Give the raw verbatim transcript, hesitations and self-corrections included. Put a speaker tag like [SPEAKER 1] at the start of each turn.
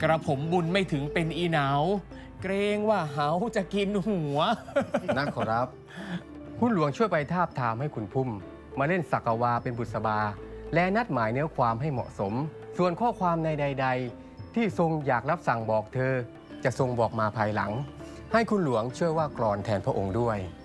[SPEAKER 1] กระผมบุญไม่ถึงเป็นอีเหนาเกรงว่าเหาจะกินหัว
[SPEAKER 2] นั่นขอรับคุณหลวงช่วยไปทาบทามให้คุณพุ่มมาเล่นสักวาเป็นบุษบาและนัดหมายเนื้อความให้เหมาะสมส่วนข้อความในใดๆที่ทรงอยากรับสั่งบอกเธอจะทรงบอกมาภายหลังให้คุณหลวงช่วยว่ากลอนแทนพระองค์ด้วย